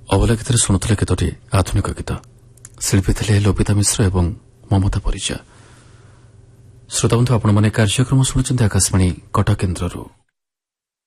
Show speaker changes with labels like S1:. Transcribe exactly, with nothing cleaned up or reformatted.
S1: ଅବଲା ଗୀତରେ ଶୁଣୁଥିଲେ କେତୋଟି ଆଧୁନିକ ଗୀତ। ଶିଳ୍ପୀ ଥିଲେ ଲୋପିତା ମିଶ୍ର ଏବଂ ମମତା ପରିଜା। ଶ୍ରୋତାବନ୍ଧୁ, ଆପଣମାନେ କାର୍ଯ୍ୟକ୍ରମ ଶୁଣୁଛନ୍ତି ଆକାଶବାଣୀ କଟକ କେନ୍ଦ୍ରରୁ।